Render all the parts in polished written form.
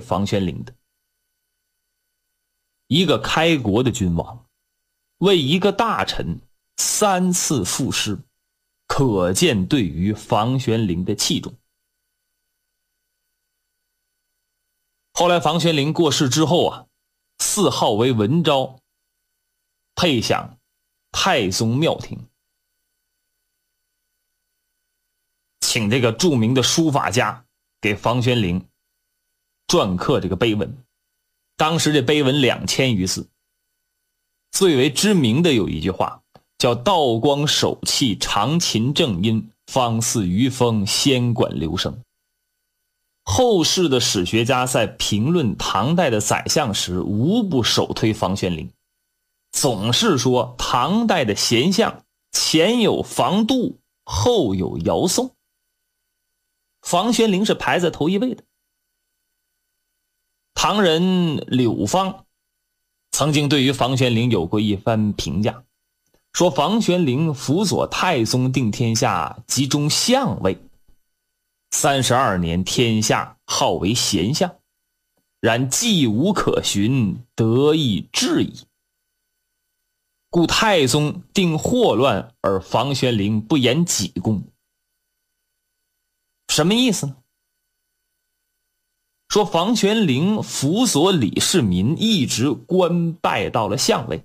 房玄龄的。一个开国的君王为一个大臣3次赋诗，可见对于房玄龄的器重。后来房玄龄过世之后啊，谥号为文昭，配享太宗庙庭，请这个著名的书法家给房玄龄篆刻这个碑文。当时这碑文2000余字，最为知名的有一句话叫道光手气长琴正音，方似余风仙管流声。后世的史学家在评论唐代的宰相时，无不首推房玄龄，总是说唐代的贤相前有房度，后有姚宋，房玄龄是排在头一位的。唐人柳芳曾经对于房玄龄有过一番评价，说房玄龄辅佐太宗定天下，集中相位，32年天下，号为贤相，然技无可循，得以治矣。故太宗定祸乱，而房玄龄不言己功。什么意思呢？说房玄龄辅佐李世民，一直官拜到了相位。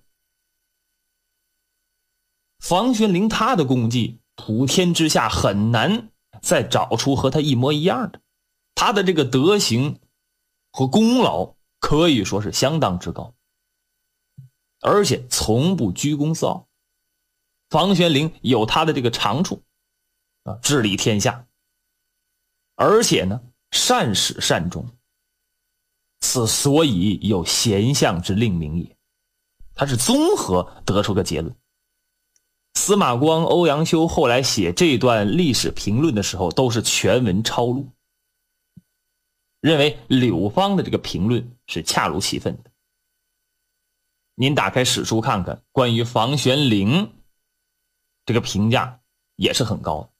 房玄龄他的功绩，普天之下很难再找出和他一模一样的。他的这个德行和功劳可以说是相当之高，而且从不居功自傲。房玄龄有他的这个长处治理天下，而且呢善始善终，此所以有贤相之令名也。他是综合得出个结论。司马光、欧阳修后来写这段历史评论的时候，都是全文抄录，认为柳芳的这个评论是恰如其分的。您打开史书看看，关于房玄龄这个评价也是很高的。